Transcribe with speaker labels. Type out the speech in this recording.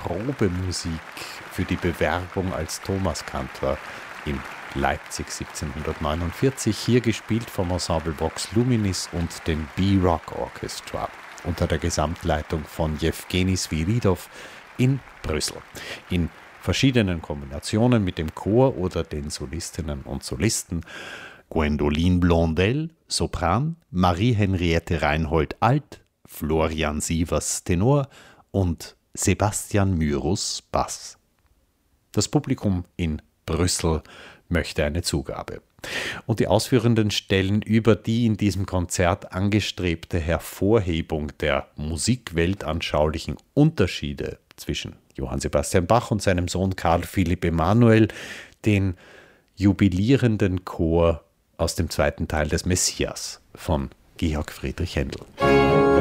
Speaker 1: Probemusik für die Bewerbung als Thomaskantor in Leipzig 1749, hier gespielt vom Ensemble Vox Luminis und dem B-Rock Orchestra unter der Gesamtleitung von Jewgeni Sviridov in Brüssel. In verschiedenen Kombinationen mit dem Chor oder den Solistinnen und Solisten: Gwendoline Blondel, Sopran, Marie-Henriette Reinhold Alt, Florian Sievers Tenor und Sebastian Myrus Bass. Das Publikum in Brüssel möchte eine Zugabe. Und die Ausführenden stellen über die in diesem Konzert angestrebte Hervorhebung der musikweltanschaulichen Unterschiede zwischen Johann Sebastian Bach und seinem Sohn Karl Philipp Emanuel den jubilierenden Chor aus dem zweiten Teil des Messias von Georg Friedrich Händel.